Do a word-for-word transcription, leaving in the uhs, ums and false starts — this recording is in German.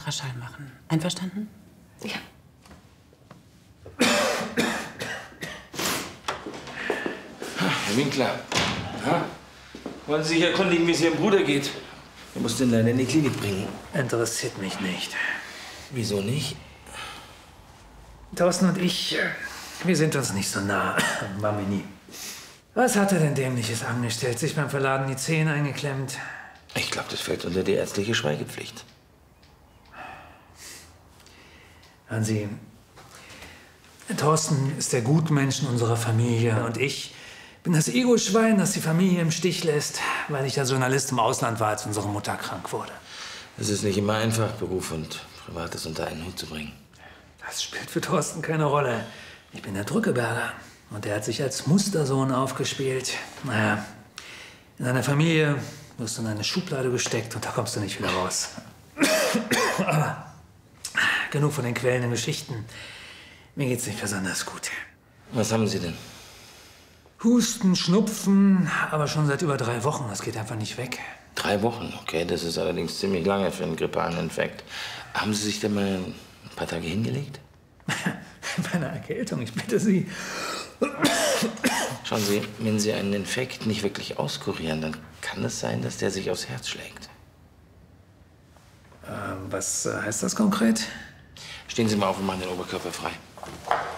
Ultraschall machen. Einverstanden? Ja. Herr Winkler, ha? Wollen Sie sich erkundigen, wie es Ihrem Bruder geht? Er muss den leider in die Klinik bringen. Interessiert mich nicht. Wieso nicht? Thorsten und ich, wir sind uns nicht so nah. Waren wir nie. Was hat er denn Dämliches angestellt? Sich beim Verladen die Zähne eingeklemmt? Ich glaube, das fällt unter die ärztliche Schweigepflicht. Hören Sie, Thorsten ist der Gutmensch in unserer Familie und ich bin das Ego-Schwein, das die Familie im Stich lässt, weil ich ja Journalist im Ausland war, als unsere Mutter krank wurde. Es ist nicht immer einfach, Beruf und Privates unter einen Hut zu bringen. Das spielt für Thorsten keine Rolle. Ich bin der Drückeberger und er hat sich als Mustersohn aufgespielt. Naja, in seiner Familie wirst du in eine Schublade gesteckt und da kommst du nicht wieder raus. Aber genug von den quälenden Geschichten. Mir geht's nicht besonders gut. Was haben Sie denn? Husten, Schnupfen, aber schon seit über drei Wochen. Das geht einfach nicht weg. Drei Wochen, okay. Das ist allerdings ziemlich lange für einen grippalen Infekt. Haben Sie sich denn mal ein paar Tage hingelegt? Bei einer Erkältung, ich bitte Sie. Schauen Sie, wenn Sie einen Infekt nicht wirklich auskurieren, dann kann es sein, dass der sich aufs Herz schlägt. Ähm, was heißt das konkret? Stehen Sie mal auf und machen den Oberkörper frei.